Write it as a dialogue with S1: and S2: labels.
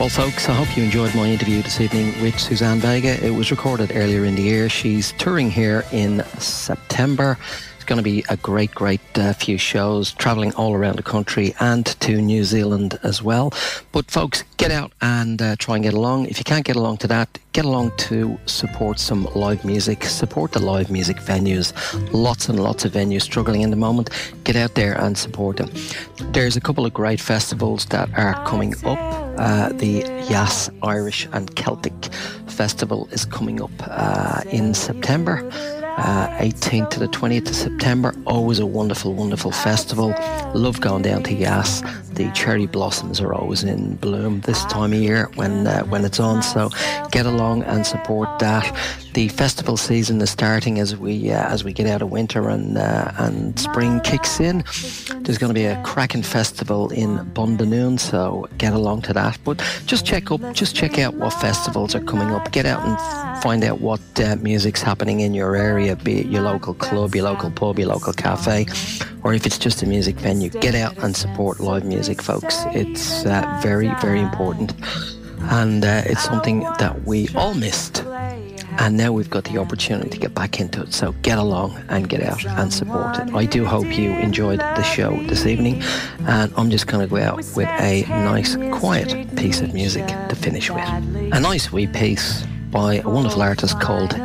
S1: Well, folks, I hope you enjoyed my interview this evening with Suzanne Vega. It was recorded earlier in the year. She's touring here in September. It's going to be a great few shows, travelling all around the country and to New Zealand as well. But folks, get out and try and get along. If you can't get along to that, get along to support some live music. Support the live music venues. Lots and lots of venues struggling in the moment. Get out there and support them. There's a couple of great festivals that are coming up. The Yass Irish and Celtic Festival is coming up in September. 18th to the 20th of September. Always a wonderful festival. Love going down to Yass. The cherry blossoms are always in bloom this time of year when it's on, so get along and support that. The festival season is starting as we get out of winter and spring kicks in. There's going to be a cracking festival in Bundanoon, so get along to that. But just check out what festivals are coming up. Get out and find out what music's happening in your area, be it your local club, your local pub, your local cafe, or if it's just a music venue. Get out and support live music, folks. It's very important, and it's something that we all missed, and now we've got the opportunity to get back into it. So get along and get out and support it. I do hope you enjoyed the show this evening, and I'm just going to go out with a nice quiet piece of music to finish with. A nice wee piece by a wonderful artist called